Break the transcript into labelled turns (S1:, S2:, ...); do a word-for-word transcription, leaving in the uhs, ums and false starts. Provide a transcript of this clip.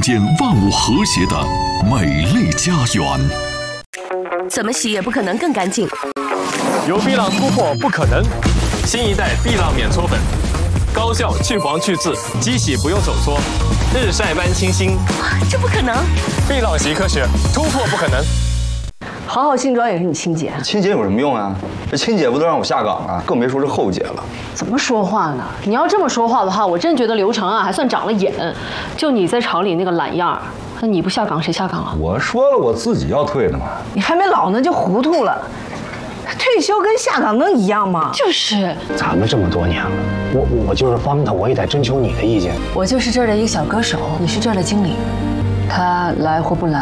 S1: 间万物和谐的美丽家园。
S2: 怎么洗也不可能更干净。
S3: 有碧浪突破不可能，新一代碧浪免搓粉，高效去黄去渍，机洗不用手搓，日晒般清新。
S2: 这不可能！
S3: 碧浪洗科学，突破不可能。
S4: 好好性装也是你亲姐，
S5: 亲姐有什么用啊？这亲姐不都让我下岗了，更别说是后姐了。
S4: 怎么说话呢？你要这么说话的话，我真觉得刘成啊还算长了眼。就你在厂里那个懒样儿，那你不下岗谁下岗啊？
S6: 我说了我自己要退的嘛。
S7: 你还没老呢就糊涂了，退休跟下岗能一样吗？
S4: 就是，
S8: 咱们这么多年了，我我就是帮他，我也得征求你的意见。
S9: 我就是这儿的一个小歌手，你是这儿的经理，他来或不来，